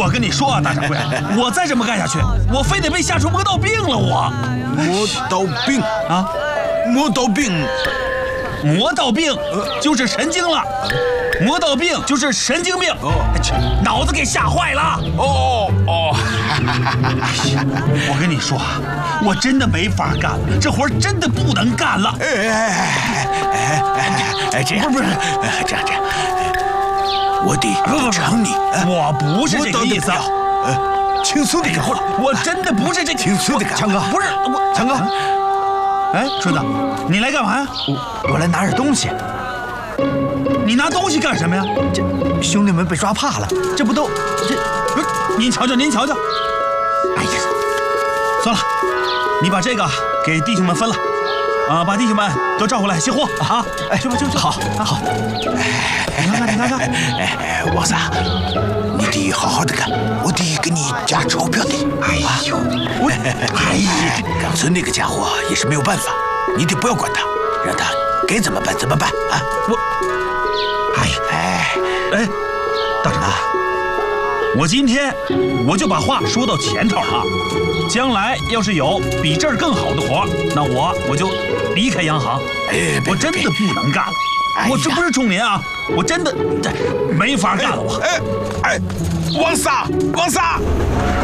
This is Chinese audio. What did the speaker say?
我跟你说啊，大掌柜，我再这么干下去，我非得被吓出魔道病了。 魔道病啊， 魔道病， 魔道病就是神经了，魔道病就是神经病，脑子给吓坏了。我跟你说，我真的没法干了，这活真的不能干了。 这样不是这样，我得偿你。 我不是这个意思。 轻松点干活， 我真的不是这轻松点干。 强哥，不是我，强哥。哎，顺子，你来干嘛呀？ 我来拿点东西。 你拿东西干什么呀？ 这兄弟们被抓怕了，这不都这不是？您瞧瞧，您瞧瞧。哎呀，算了，你把这个给弟兄们分了，把弟兄们都召回来卸货啊！ 哎，去吧。好。 你看看。 王三，你得好好的干，我得给你加钞票的。冈村那个家伙也是没有办法，你得不要管他，让他该怎么办啊！ 大掌柜，我今天就把话说到前头啊，将来要是有比这儿更好的活，那我就离开洋行。我真的不能干了，我这不是冲您啊，我真的没法干了，我。 王三。